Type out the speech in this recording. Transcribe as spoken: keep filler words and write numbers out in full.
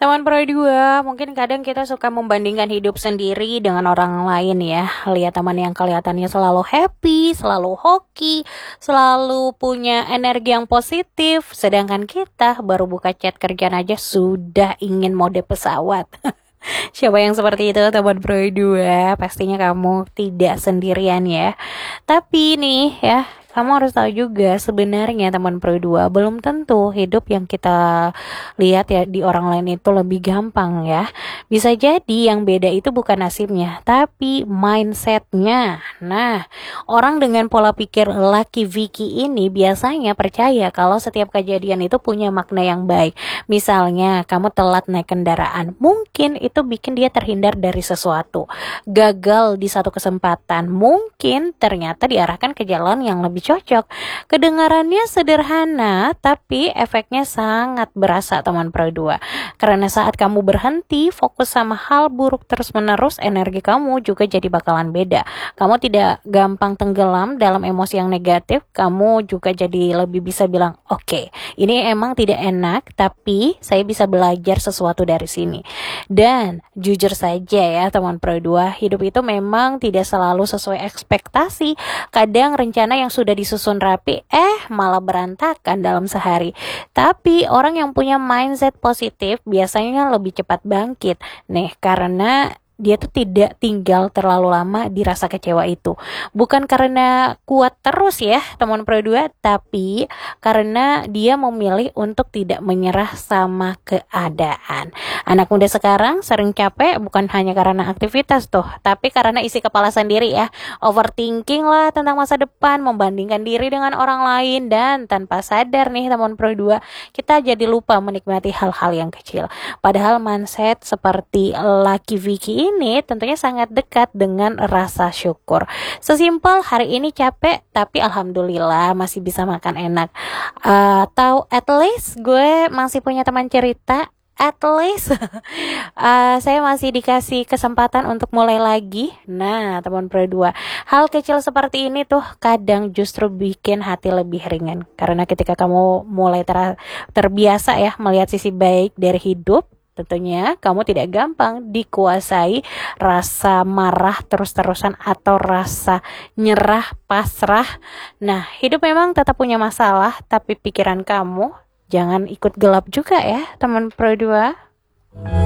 Teman Pro dua, mungkin kadang kita suka membandingkan hidup sendiri dengan orang lain ya. Lihat teman yang kelihatannya selalu happy, selalu hoki, selalu punya energi yang positif. Sedangkan kita baru buka chat kerjaan aja sudah ingin mode pesawat. Siapa yang seperti itu teman Pro dua? Pastinya kamu tidak sendirian ya. Tapi nih ya, kamu harus tahu juga sebenarnya teman Pro dua belum tentu hidup yang kita lihat ya di orang lain itu lebih gampang ya. Bisa jadi yang beda itu bukan nasibnya, tapi mindsetnya. Nah, orang dengan pola pikir Lucky Vicky ini biasanya percaya kalau setiap kejadian itu punya makna yang baik. Misalnya kamu telat naik kendaraan, mungkin itu bikin dia terhindar dari sesuatu. Gagal di satu kesempatan, mungkin ternyata diarahkan ke jalan yang lebih cocok. Kedengarannya sederhana, tapi efeknya sangat berasa teman Pro dua. Karena saat kamu berhenti fokus sama hal buruk terus-menerus, energi kamu juga jadi bakalan beda. Kamu tidak gampang tenggelam dalam emosi yang negatif, kamu juga jadi lebih bisa bilang, oke, okay, ini emang tidak enak, tapi saya bisa belajar sesuatu dari sini. Dan jujur saja ya teman Pro dua, hidup itu memang tidak selalu sesuai ekspektasi. Kadang rencana yang sudah disusun rapi eh malah berantakan dalam sehari. Tapi orang yang punya mindset positif biasanya lebih cepat bangkit nih, karena dia tuh tidak tinggal terlalu lama di rasa kecewa itu. Bukan karena kuat terus ya teman Pro dua, tapi karena dia memilih untuk tidak menyerah sama keadaan. Anak muda sekarang sering capek bukan hanya karena aktivitas tuh, tapi karena isi kepala sendiri ya. Overthinking lah tentang masa depan, membandingkan diri dengan orang lain, dan tanpa sadar nih teman Pro dua, kita jadi lupa menikmati hal-hal yang kecil. Padahal mindset seperti Lucky Vicky ini tentunya sangat dekat dengan rasa syukur. Sesimpel hari ini capek, tapi alhamdulillah masih bisa makan enak. Uh, Atau at least gue masih punya teman cerita. At least uh, saya masih dikasih kesempatan untuk mulai lagi. Nah teman Pro dua, hal kecil seperti ini tuh kadang justru bikin hati lebih ringan. Karena ketika kamu mulai ter- terbiasa ya melihat sisi baik dari hidup, tentunya kamu tidak gampang dikuasai rasa marah terus-terusan atau rasa nyerah, pasrah. Nah, hidup memang tetap punya masalah, tapi pikiran kamu jangan ikut gelap juga ya, teman Pro dua.